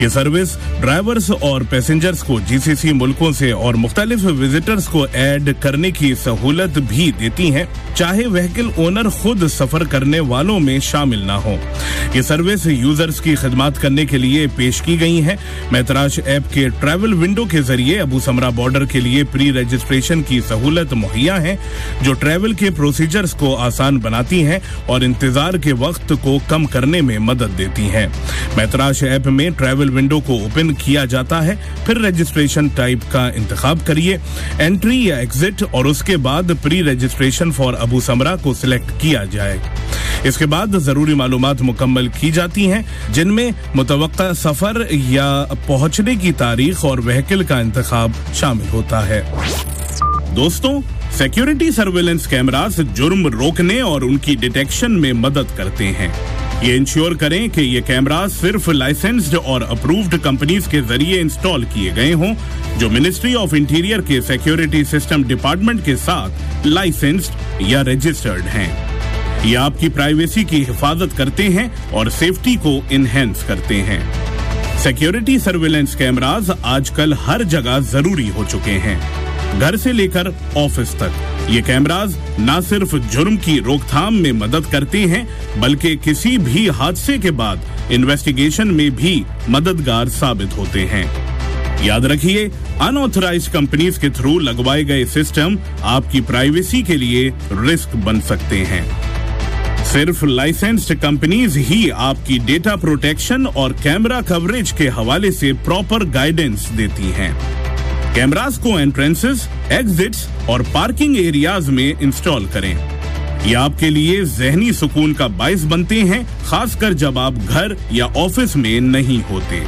ये service drivers और passengers को जीसीसी मुल्कों से और मुख्तलिफ विजिटर्स को ऐड करने की सहूलत भी देती हैं, चाहे व्हीकल ओनर खुद सफर करने वालों में शामिल ना हो। ये सर्विस यूजर्स की खिदमत करने के लिए पेश की गई है। मैतराज ऐप के ट्रैवल विंडो के जरिए अबू समरा बॉर्डर के लिए प्री रजिस्ट्रेशन की सहूलत मुहैया है, जो ट्रैवल के प्रोसीजर्स को आसान बनाती है और इंतजार के वक्त को कम करने में मदद देती है। मैतराज ऐप में ट्रैवल विंडो को ओपन किया जाता है, फिर रजिस्ट्रेशन टाइप का इंतखाब करिए, एंट्री या एग्जिट, और उसके बाद प्री रजिस्ट्रेशन फॉर अबू समरा को सिलेक्ट किया जाए। इसके बाद जरूरी मालूमात मुकम्मल की जाती हैं, जिनमें मुतवक्का सफर या पहुंचने की तारीख और व्हीकल का इंतखाब शामिल होता है। दोस्तों, सिक्योरिटी सर्वेलेंस कैमरास जुर्म रोकने और उनकी डिटेक्शन में मदद करते हैं। ये इंश्योर करें कि ये कैमरा सिर्फ लाइसेंस्ड और अप्रूव्ड कंपनीज के जरिए इंस्टॉल किए गए हों, जो मिनिस्ट्री ऑफ इंटीरियर के सिक्योरिटी सिस्टम डिपार्टमेंट के साथ लाइसेंस्ड या रजिस्टर्ड हैं। ये आपकी प्राइवेसी की हिफाजत करते हैं और सेफ्टी को इनहेंस करते हैं। सिक्योरिटी सर्वेलेंस कैमरास आजकल हर जगह जरूरी हो चुके हैं, घर से लेकर ऑफिस तक। ये कैमरास न सिर्फ जुर्म की रोकथाम में मदद करते हैं, बल्कि किसी भी हादसे के बाद इन्वेस्टिगेशन में भी मददगार साबित होते हैं। याद रखिए, अनऑथराइज्ड कंपनीज के थ्रू लगवाए गए सिस्टम आपकी प्राइवेसी के लिए रिस्क बन सकते हैं। सिर्फ लाइसेंस्ड कंपनीज ही आपकी डेटा प्रोटेक्शन और कैमरा कवरेज के हवाले से प्रॉपर गाइडेंस देती हैं। कैमरास को एंट्रेंसेस, एग्जिट्स और पार्किंग एरियाज में इंस्टॉल करें। ये आपके लिए ज़हनी सुकून का बाइस बनते हैं, खासकर जब आप घर या ऑफिस में नहीं होते।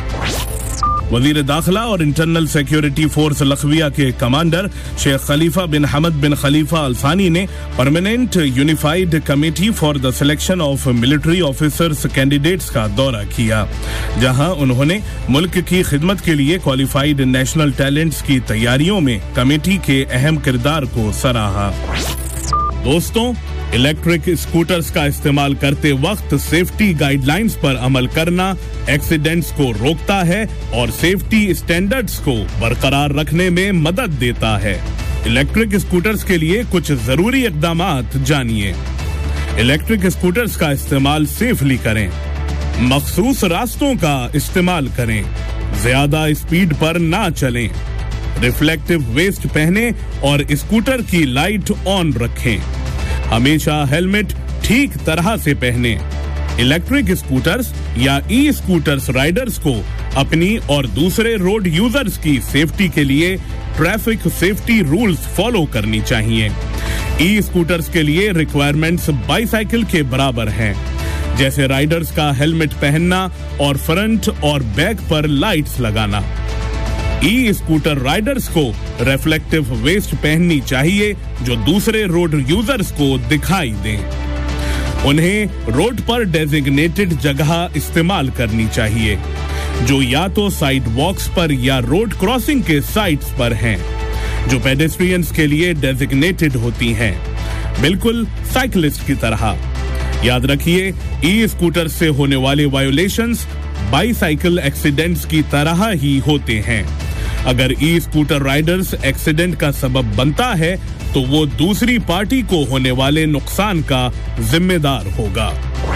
वजीर दाखिला और इंटरनल सिक्योरिटी फोर्स लखविया के कमांडर शेख खलीफा बिन हमद बिन खलीफा अल सानी ने permanent unified committee for the selection of military officers candidates का दौरा किया, जहां उन्होंने मुल्क की खिदमत के लिए क्वालिफाइड नेशनल टैलेंट्स की तैयारियों में कमेटी के अहम किरदार को सराहा। दोस्तों, इलेक्ट्रिक स्कूटर्स का इस्तेमाल करते वक्त सेफ्टी गाइडलाइंस पर अमल करना एक्सीडेंट्स को रोकता है और सेफ्टी स्टैंडर्ड्स को बरकरार रखने में मदद देता है। इलेक्ट्रिक स्कूटर्स के लिए कुछ जरूरी इक़दामात जानिए। इलेक्ट्रिक स्कूटर्स का इस्तेमाल सेफली करें, मखसूस रास्तों का इस्तेमाल करें, ज्यादा स्पीड पर ना चलें, रिफ्लेक्टिव वेस्ट पहने और स्कूटर की लाइट ऑन रखें, हमेशा हेलमेट ठीक तरह से पहने। इलेक्ट्रिक स्कूटर्स या ई स्कूटर्स राइडर्स को अपनी और दूसरे रोड यूजर्स की सेफ्टी के लिए ट्रैफिक सेफ्टी रूल्स फॉलो करनी चाहिए। ई स्कूटर्स के लिए रिक्वायरमेंट्स बाईसाइकिल के बराबर हैं, जैसे राइडर्स का हेलमेट पहनना और फ्रंट और बैक पर लाइट्स लगाना। ई स्कूटर राइडर्स को रिफ्लेक्टिव वेस्ट पहननी चाहिए जो दूसरे रोड यूजर्स को दिखाई दे। उन्हें रोड पर डेजिग्नेटेड जगह इस्तेमाल करनी चाहिए, जो या तो साइड वॉक्स पर या रोड क्रॉसिंग के साइड्स पर हैं, जो पेडेस्ट्रियंस के लिए डेजिग्नेटेड होती हैं, बिल्कुल साइकिलिस्ट की तरह। याद रखिए, ई स्कूटर से होने वाले वायोलेशंस बाईसाइकिल एक्सीडेंट्स की तरह ही होते हैं। अगर ई स्कूटर राइडर्स एक्सीडेंट का सबब बनता है तो वो दूसरी पार्टी को होने वाले नुकसान का जिम्मेदार होगा।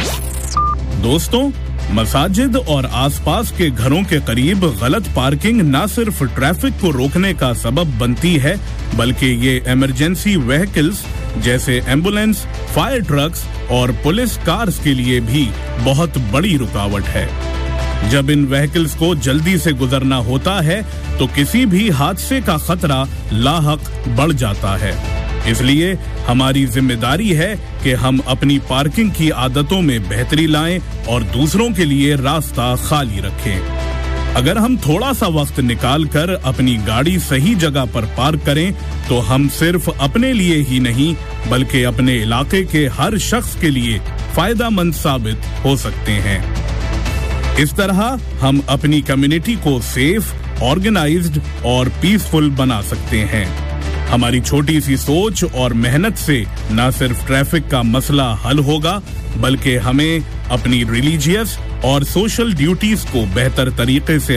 दोस्तों, मसाजिद और आसपास के घरों के करीब गलत पार्किंग न सिर्फ ट्रैफिक को रोकने का सबब बनती है, बल्कि ये इमरजेंसी व्हीकल्स जैसे एम्बुलेंस, फायर ट्रक्स और पुलिस कार्स के लिए भी बहुत बड़ी रुकावट है। जब इन व्हीकल्स को जल्दी से गुजरना होता है तो किसी भी हादसे का खतरा लाहक बढ़ जाता है। इसलिए हमारी जिम्मेदारी है कि हम अपनी पार्किंग की आदतों में बेहतरी लाएं और दूसरों के लिए रास्ता खाली रखें। अगर हम थोड़ा सा वक्त निकाल कर अपनी गाड़ी सही जगह पर पार्क करें तो हम सिर्फ अपने लिए ही नहीं बल्कि अपने इलाके के हर शख्स के लिए फायदेमंद साबित हो सकते हैं। इस तरह हम अपनी कम्युनिटी को सेफ, ऑर्गेनाइज्ड और पीसफुल बना सकते हैं। हमारी छोटी सी सोच और मेहनत से न सिर्फ ट्रैफिक का मसला हल होगा बल्कि हमें अपनी रिलीजियस और सोशल ड्यूटीज को बेहतर तरीके से